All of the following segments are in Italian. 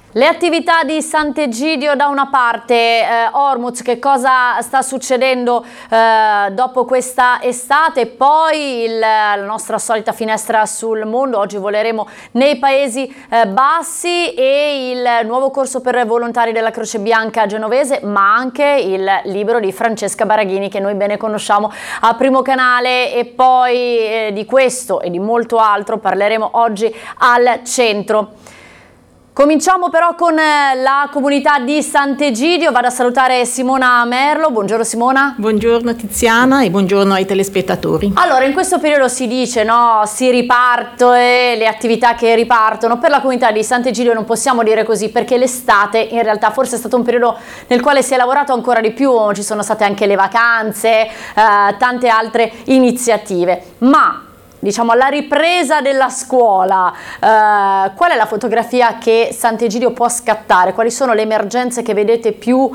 Le attività di Sant'Egidio da una parte, Hormuz, che cosa sta succedendo dopo questa estate? Poi la nostra solita finestra sul mondo, oggi voleremo nei Paesi Bassi e il nuovo corso per volontari della Croce Bianca genovese, ma anche il libro di Francesca Baraghini che noi bene conosciamo a Primo Canale, e poi di questo e di molto altro parleremo oggi al centro. Cominciamo però con la comunità di Sant'Egidio. Vado a salutare Simona Merlo. Buongiorno Simona. Buongiorno Tiziana e buongiorno ai telespettatori. Allora, in questo periodo si dice, no, si riparto e le attività che ripartono. Per la comunità di Sant'Egidio non possiamo dire così, perché l'estate in realtà forse è stato un periodo nel quale si è lavorato ancora di più, ci sono state anche le vacanze, tante altre iniziative, ma diciamo alla ripresa della scuola, qual è la fotografia che Sant'Egidio può scattare? Quali sono le emergenze che vedete più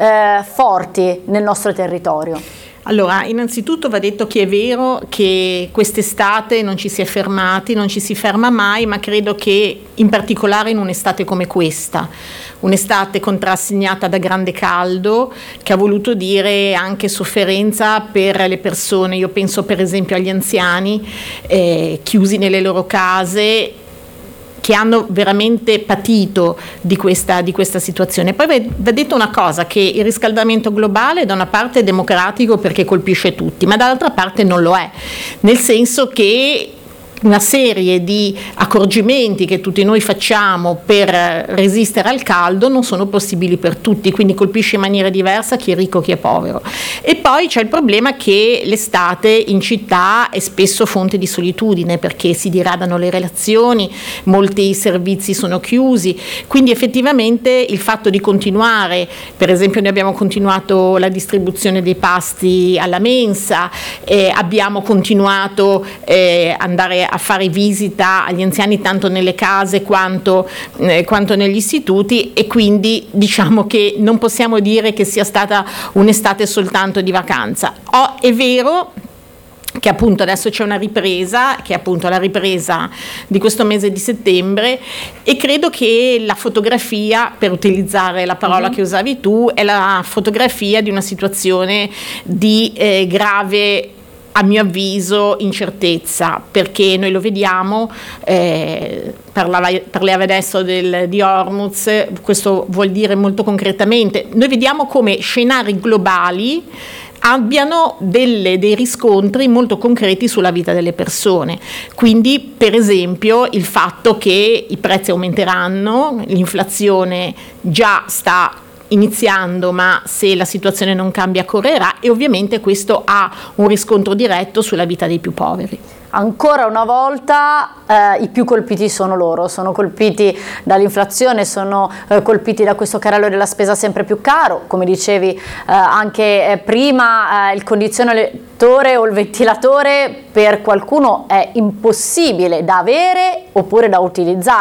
forti nel nostro territorio? Allora, innanzitutto va detto che è vero che quest'estate non ci si è fermati, non ci si ferma mai, ma credo che in particolare in un'estate come questa, un'estate contrassegnata da grande caldo, che ha voluto dire anche sofferenza per le persone. Io penso per esempio agli anziani chiusi nelle loro case, che hanno veramente patito di questa situazione. Poi va detto una cosa, che il riscaldamento globale da una parte è democratico perché colpisce tutti, ma dall'altra parte non lo è, nel senso che una serie di accorgimenti che tutti noi facciamo per resistere al caldo non sono possibili per tutti, quindi colpisce in maniera diversa chi è ricco, chi è povero. E poi c'è il problema che l'estate in città è spesso fonte di solitudine, perché si diradano le relazioni, molti servizi sono chiusi, quindi effettivamente il fatto di continuare, per esempio noi abbiamo continuato la distribuzione dei pasti alla mensa, abbiamo continuato andare a fare visita agli anziani tanto nelle case quanto negli istituti, e quindi diciamo che non possiamo dire che sia stata un'estate soltanto di vacanza. È vero che appunto adesso c'è una ripresa, che è appunto la ripresa di questo mese di settembre, e credo che la fotografia, per utilizzare la parola che usavi tu, è la fotografia di una situazione di grave, a mio avviso, incertezza, perché noi lo vediamo, parlava adesso di Hormuz, questo vuol dire molto concretamente, noi vediamo come scenari globali abbiano dei riscontri molto concreti sulla vita delle persone. Quindi per esempio il fatto che i prezzi aumenteranno, l'inflazione già sta iniziando, ma se la situazione non cambia correrà, e ovviamente questo ha un riscontro diretto sulla vita dei più poveri. Ancora una volta i più colpiti sono loro, sono colpiti dall'inflazione, sono colpiti da questo carrello della spesa sempre più caro, come dicevi anche prima, il condizionatore o il ventilatore per qualcuno è impossibile da avere oppure da utilizzare.